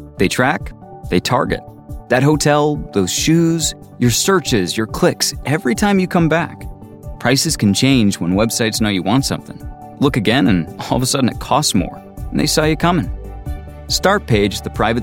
They track, they target. That hotel, those shoes, your searches, your clicks, every time you come back. Prices can change when websites know you want something. Look again and all of a sudden it costs more, and they saw you coming. Startpage, the private